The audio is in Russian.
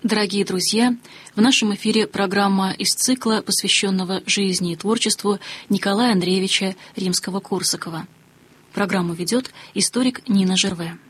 Дорогие друзья, в нашем эфире программа из цикла, посвященного жизни и творчеству Николая Андреевича Римского-Корсакова. Программу ведет историк Нина Жерве.